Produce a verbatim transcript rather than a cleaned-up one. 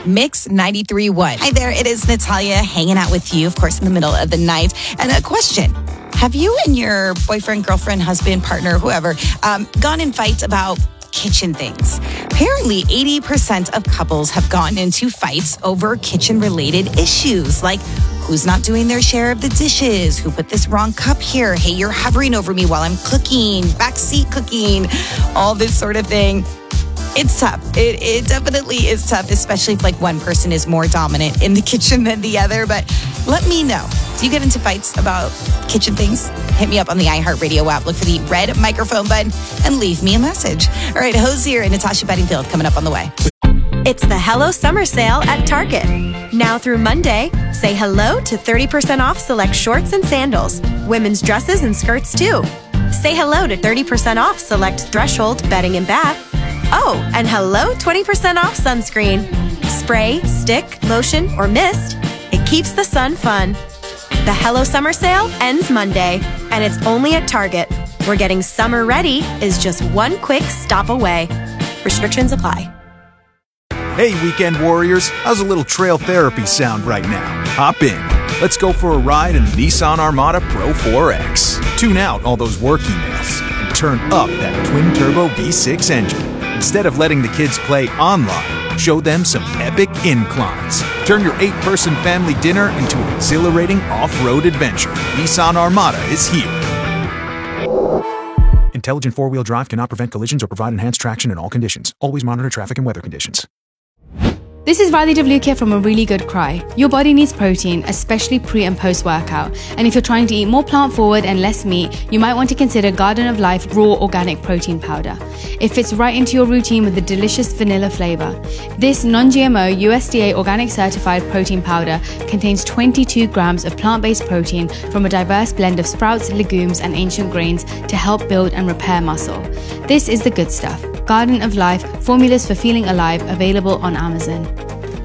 Mix ninety-three point one. Hi there, it is Natalia hanging out with you, of course, in the middle of the night. And a question. Have you and your boyfriend, girlfriend, husband, partner, whoever, um, gone in fights about kitchen things? Apparently, eighty percent of couples have gotten into fights over kitchen-related issues, like who's not doing their share of the dishes, who put this wrong cup here, hey, you're hovering over me while I'm cooking, backseat cooking, all this sort of thing. It's tough. It, it definitely is tough, especially if like one person is more dominant in the kitchen than the other. But let me know. Do you get into fights about kitchen things? Hit me up on the iHeartRadio app. Look for the red microphone button and leave me a message. All right, Hosier and Natasha Bedingfield coming up on the way. It's the Hello Summer Sale at Target. Now through Monday, say hello to thirty percent off select shorts and sandals, women's dresses and skirts too. Say hello to thirty percent off select Threshold bedding and bath. Oh, and hello, twenty percent off sunscreen. Spray, stick, lotion, or mist. It keeps the sun fun. The Hello Summer Sale ends Monday, and it's only at Target, where getting summer ready is just one quick stop away. Restrictions apply. Hey, weekend warriors, how's a little trail therapy sound right now? Hop in. Let's go for a ride in the Nissan Armada Pro four X. Tune out all those work emails and turn up that twin-turbo V six engine. Instead of letting the kids play online, show them some epic inclines. Turn your eight-person family dinner into an exhilarating off-road adventure. Nissan Armada is here. Intelligent four-wheel drive cannot prevent collisions or provide enhanced traction in all conditions. Always monitor traffic and weather conditions. This is Riley Devlukia from A Really Good Cry. Your body needs protein, especially pre and post workout. And if you're trying to eat more plant forward and less meat, you might want to consider Garden of Life Raw Organic Protein Powder. It fits right into your routine with a delicious vanilla flavor. This non-G M O U S D A organic certified protein powder contains twenty-two grams of plant-based protein from a diverse blend of sprouts, legumes, and ancient grains to help build and repair muscle. This is the good stuff. Garden of Life, formulas for feeling alive, available on Amazon.